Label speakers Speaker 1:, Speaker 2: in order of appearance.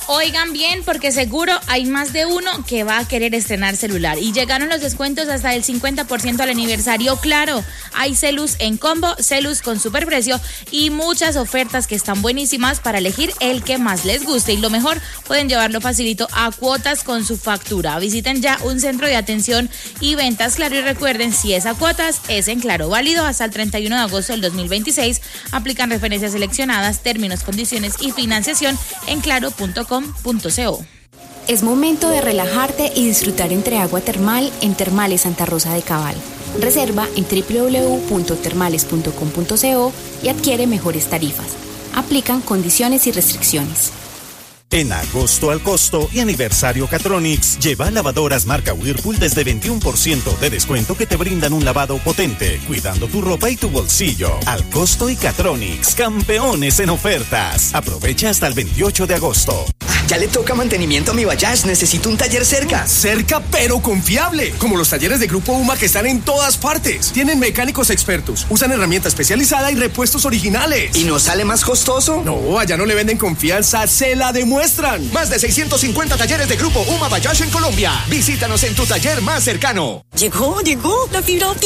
Speaker 1: Oigan bien, porque seguro hay más de uno que va a querer estrenar celular. Y llegaron los descuentos hasta el 50% al aniversario Claro. Hay Celus en combo, Celus con superprecio y muchas ofertas que están buenísimas para elegir el que más les guste. Y lo mejor, pueden llevarlo facilito a cuotas con su factura. Visiten ya un centro de atención y ventas Claro y recuerden, si es a cuotas, es en Claro. Válido hasta el 31 de agosto del 2026. Aplican referencias seleccionadas, términos, condiciones y financiación en claro.com.co.
Speaker 2: Es momento de relajarte y disfrutar entre agua termal en Termales Santa Rosa de Cabal. Reserva en www.termales.com.co y adquiere mejores tarifas. Aplican condiciones y restricciones.
Speaker 3: En agosto al costo y aniversario Catronics, lleva lavadoras marca Whirlpool desde 21% de descuento que te brindan un lavado potente, cuidando tu ropa y tu bolsillo. Al costo y Catronics, campeones en ofertas. Aprovecha hasta el 28 de agosto.
Speaker 4: Ya le toca mantenimiento a mi Bayash, necesito un taller cerca.
Speaker 5: Cerca pero confiable, como los talleres de Grupo UMA que están en todas partes. Tienen mecánicos expertos, usan herramienta especializada y repuestos originales.
Speaker 4: ¿Y no sale más costoso?
Speaker 5: No, allá no le venden confianza, se la demuestran.
Speaker 6: Más de 650 talleres de Grupo UMA Bayash en Colombia. Visítanos en tu taller más cercano.
Speaker 7: Llegó la fibra óptica